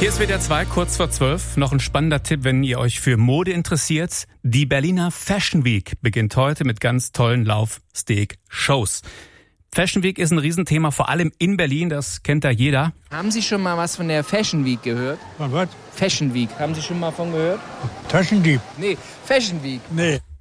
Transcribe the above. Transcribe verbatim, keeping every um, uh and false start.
Hier ist W D R zwei, kurz vor zwölf. Noch ein spannender Tipp, wenn ihr euch für Mode interessiert. Die Berliner Fashion Week beginnt heute mit ganz tollen Lauf-Steak-Shows. Fashion Week ist ein Riesenthema, vor allem in Berlin, das kennt da jeder. Haben Sie schon mal was von der Fashion Week gehört? Von was? Fashion Week, haben Sie schon mal von gehört? Taschendieb? Nee, Fashion Week. Nee.